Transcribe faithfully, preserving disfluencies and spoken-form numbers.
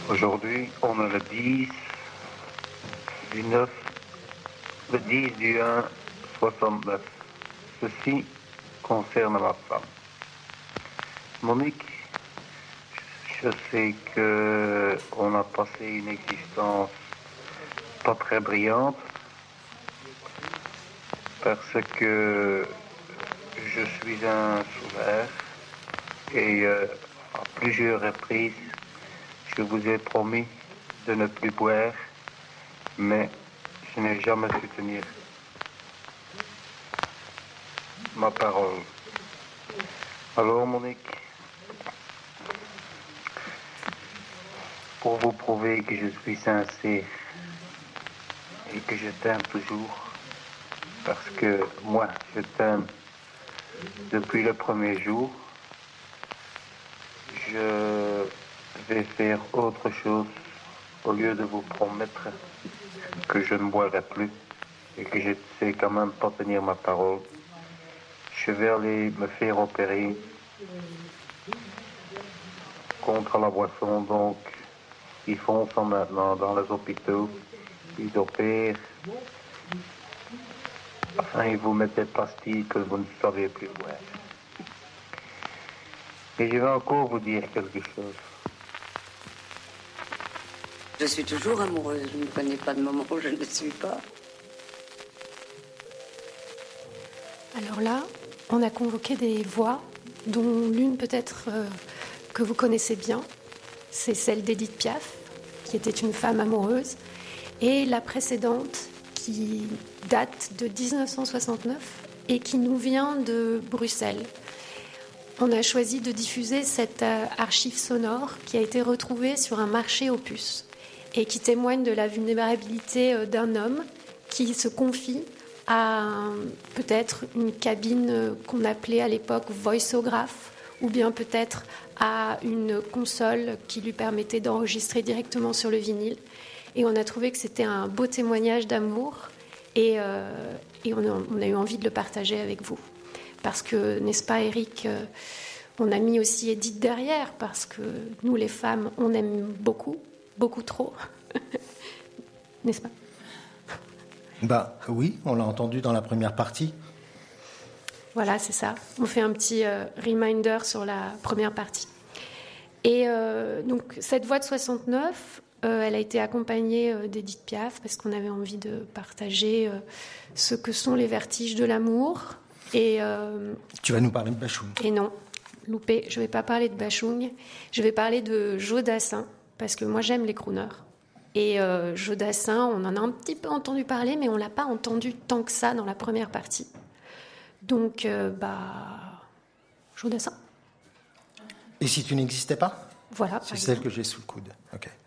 Aujourd'hui, on est le dix du neuf, le dix du un soixante-neuf. Ceci concerne ma femme. Monique, je sais que on a passé une existence pas très brillante parce que je suis un sourd et euh, à plusieurs reprises je vous ai promis de ne plus boire, mais je n'ai jamais su tenir ma parole. Alors Monique, pour vous prouver que je suis sincère et que je t'aime toujours, parce que moi je t'aime depuis le premier jour, je vais faire autre chose au lieu de vous promettre que je ne boirai plus et que je ne sais quand même pas tenir ma parole. Je vais aller me faire opérer contre la boisson, donc ils font ça maintenant dans les hôpitaux, ils opèrent, enfin ils vous mettent des pastilles que vous ne savez plus boire. Et je vais encore vous dire quelque chose. Je suis toujours amoureuse, je ne connais pas de moment où je ne le suis pas. Alors là, on a convoqué des voix, dont l'une peut-être euh, que vous connaissez bien, c'est celle d'Edith Piaf, qui était une femme amoureuse, et la précédente, qui date de dix-neuf cent soixante-neuf et qui nous vient de Bruxelles. On a choisi de diffuser cette euh, archive sonore qui a été retrouvée sur un marché aux puces et qui témoigne de la vulnérabilité euh, d'un homme qui se confie à euh, peut-être une cabine euh, qu'on appelait à l'époque voiceographe, ou bien peut-être à une console qui lui permettait d'enregistrer directement sur le vinyle. Et on a trouvé que c'était un beau témoignage d'amour et, euh, et on, a, on a eu envie de le partager avec vous. Parce que, n'est-ce pas Eric, euh, on a mis aussi Edith derrière, parce que nous les femmes, on aime beaucoup, beaucoup trop. N'est-ce pas? Bah oui, on l'a entendu dans la première partie. Voilà, c'est ça. On fait un petit euh, reminder sur la première partie. Et euh, donc, cette voix de soixante-neuf, euh, elle a été accompagnée euh, d'Edith Piaf, parce qu'on avait envie de partager euh, ce que sont les vertiges de l'amour. Et, euh, tu vas nous parler de Bachung. Et non, loupé, je ne vais pas parler de Bachung, je vais parler de Joe Dassin, parce que moi j'aime les crooners. Et euh, Joe Dassin, on en a un petit peu entendu parler, mais on ne l'a pas entendu tant que ça dans la première partie. Donc, euh, bah, Joe Dassin. Et si tu n'existais pas? Voilà. C'est celle que j'ai sous le coude. Ok.